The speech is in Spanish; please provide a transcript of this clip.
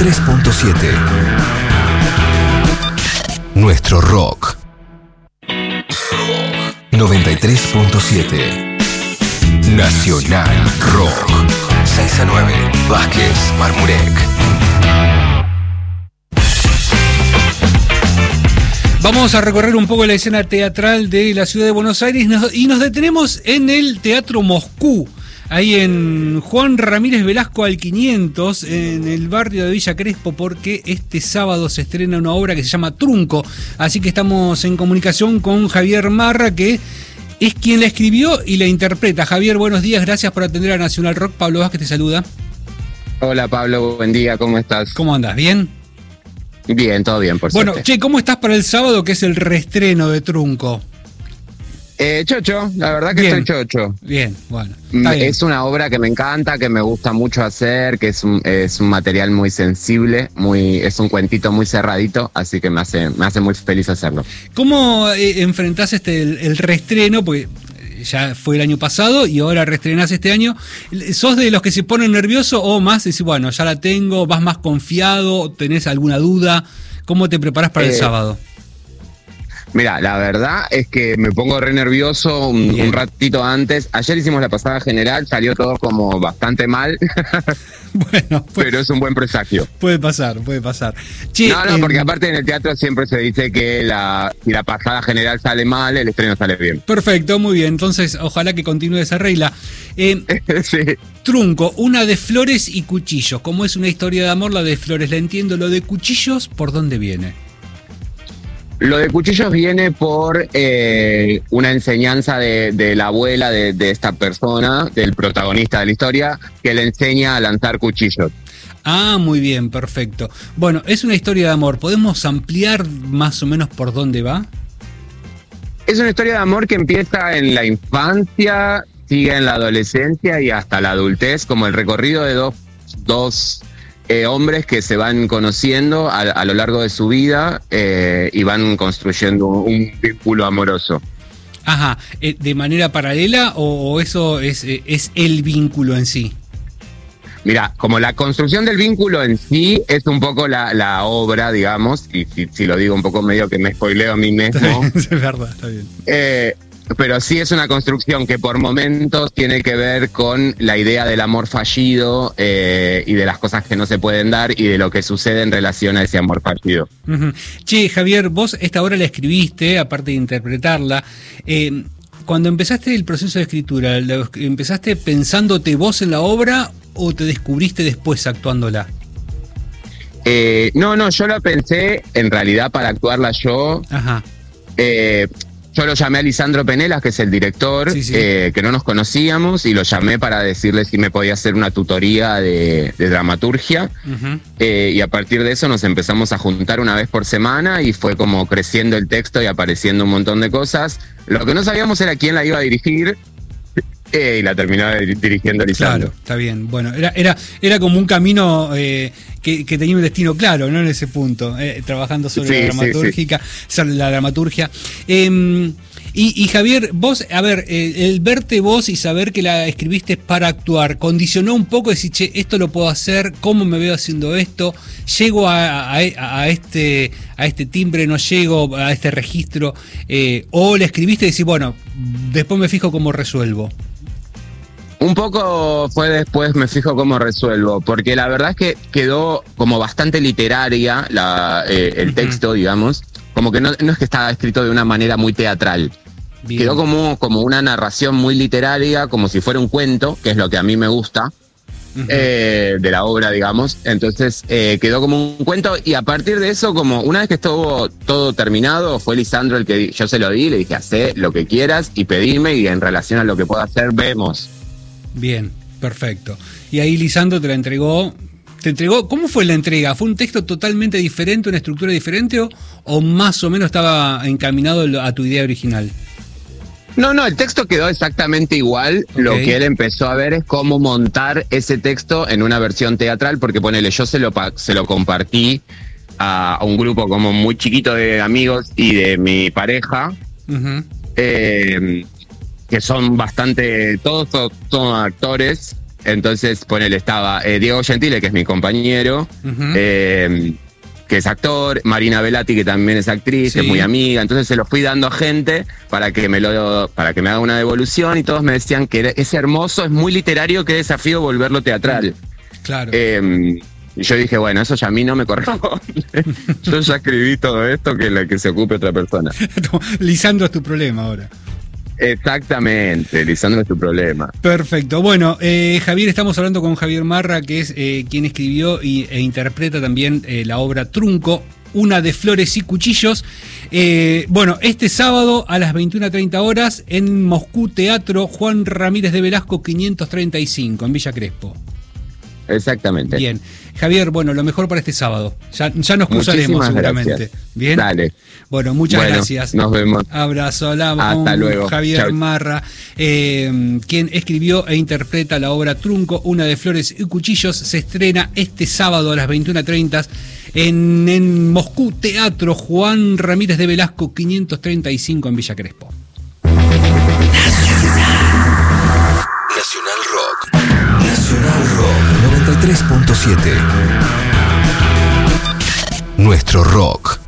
93.7. Nuestro rock. 93.7. Nacional Rock. 6 a 9. Vázquez, Marmurek. Vamos a recorrer un poco la escena teatral de la ciudad de Buenos Aires y nos detenemos en el Teatro Moscú, ahí en Juan Ramírez Velasco al 500, en el barrio de Villa Crespo, porque este sábado se estrena una obra que se llama Trunco. Así que estamos en comunicación con Javier Marra, que es quien la escribió y la interpreta. Javier, buenos días, gracias por atender a Nacional Rock. Pablo Vázquez te saluda. Hola Pablo, buen día, ¿cómo estás? ¿Cómo andas? ¿Bien? Bien, todo bien, por suerte. Bueno, ¿cómo estás para el sábado, que es el reestreno de Trunco? Chocho, la verdad que Bien. estoy chocho. Bien, bueno. Está bien. Es una obra que me encanta, que me gusta mucho hacer, que es un material muy sensible, es un cuentito muy cerradito, así que me hace muy feliz hacerlo. ¿Cómo enfrentás el reestreno? Porque ya fue el año pasado y ahora reestrenás este año. ¿Sos de los que se ponen nerviosos o más decís, bueno, ya la tengo, vas más confiado, tenés alguna duda? ¿Cómo te preparás para el sábado? Mira, la verdad es que me pongo re nervioso un ratito antes. Ayer hicimos la pasada general, salió todo como bastante mal. Bueno, pero es un buen presagio. Puede pasar. Che, No, porque aparte en el teatro siempre se dice que si la pasada general sale mal, el estreno sale bien. Perfecto, muy bien. Entonces, ojalá que continúe esa regla. Sí. Trunco, una de flores y cuchillos. Como es una historia de amor, la de flores la entiendo. Lo de cuchillos, ¿por dónde viene? Lo de cuchillos viene por una enseñanza de la abuela de esta persona, del protagonista de la historia, que le enseña a lanzar cuchillos. Ah, muy bien, perfecto. Bueno, es una historia de amor. ¿Podemos ampliar más o menos por dónde va? Es una historia de amor que empieza en la infancia, sigue en la adolescencia y hasta la adultez, como el recorrido de dos hombres que se van conociendo a lo largo de su vida y van construyendo un vínculo amoroso. Ajá, ¿de manera paralela o eso es el vínculo en sí? Mira, como la construcción del vínculo en sí es un poco la obra, digamos, y si lo digo un poco medio que me spoileo a mí mismo. Es verdad, está bien. Pero sí es una construcción que por momentos tiene que ver con la idea del amor fallido y de las cosas que no se pueden dar y de lo que sucede en relación a ese amor fallido. Uh-huh. Che, Javier, vos esta obra la escribiste, aparte de interpretarla. Cuando empezaste el proceso de escritura, ¿empezaste pensándote vos en la obra o te descubriste después actuándola? No, yo la pensé en realidad para actuarla yo. Ajá. Yo lo llamé a Lisandro Penelas, que es el director, sí. que no nos conocíamos, y lo llamé para decirle si me podía hacer una tutoría de dramaturgia. Uh-huh. Y a partir de eso nos empezamos a juntar una vez por semana y fue como creciendo el texto y apareciendo un montón de cosas. Lo que no sabíamos era quién la iba a dirigir. Y la terminó dirigiendo Lisandro. Claro, está bien. Bueno, era como un camino que tenía un destino claro, ¿no? En ese punto, trabajando sobre la dramaturgia. Y Javier, vos, a ver, el verte vos y saber que la escribiste para actuar, ¿condicionó un poco decir, che, esto lo puedo hacer, cómo me veo haciendo esto, llego a este timbre, no llego a este registro, o la escribiste y decís, bueno, después me fijo cómo resuelvo? Un poco fue después, me fijo cómo resuelvo, porque la verdad es que quedó como bastante literaria el texto, digamos, como que no es que estaba escrito de una manera muy teatral. Bien. Quedó como una narración muy literaria, como si fuera un cuento, que es lo que a mí me gusta, uh-huh, de la obra, digamos. Entonces quedó como un cuento y a partir de eso, como una vez que estuvo todo terminado, fue Lisandro el que yo se lo di, le dije, hacé lo que quieras y pedime y en relación a lo que pueda hacer, vemos. Bien, perfecto. Y ahí Lisandro te entregó, ¿cómo fue la entrega? ¿Fue un texto totalmente diferente, una estructura diferente o más o menos estaba encaminado a tu idea original? No, el texto quedó exactamente igual. Okay. Lo que él empezó a ver es cómo montar ese texto en una versión teatral, porque ponele, yo se lo compartí a un grupo como muy chiquito de amigos y de mi pareja, uh-huh, que son bastante, todos son actores, Entonces, ponele, estaba Diego Gentile, que es mi compañero, que es actor, Marina Velati, que también es actriz, que es muy amiga. Entonces se lo fui dando a gente para que me haga una devolución, y todos me decían que es hermoso, es muy literario, qué desafío volverlo teatral. Claro. Y yo dije, bueno, eso ya a mí no me corresponde. Yo ya escribí todo esto, que se ocupe otra persona. Lisandro es tu problema ahora. Exactamente, Lisandro es tu problema. Perfecto. Bueno, Javier, estamos hablando con Javier Marra, que es quien escribió e interpreta también la obra Trunco, una de flores y cuchillos. Bueno, este sábado a las 21:30 horas en Moscú Teatro Juan Ramírez de Velasco 535, en Villa Crespo. Exactamente. Bien. Javier, bueno, lo mejor para este sábado. Ya nos cruzaremos seguramente. Gracias. Bien. Dale. Bueno, muchas gracias. Nos vemos. Abrazo. Hablamos Hasta con luego. Javier Chau. Marra, quien escribió e interpreta la obra Trunco, una de flores y cuchillos. Se estrena este sábado a las 21:30 en Moscú Teatro Juan Ramírez de Velasco 535 en Villa Crespo. Nacional Rock. Nacional Rock 93.7. Nuestro rock.